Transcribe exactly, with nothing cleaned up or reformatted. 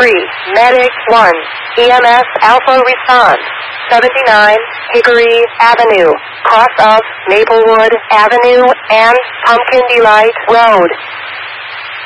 three, Medic one, E M S Alpha Response, seventy-nine, Hickory Avenue, cross of Maplewood Avenue and Pumpkin Delight Road.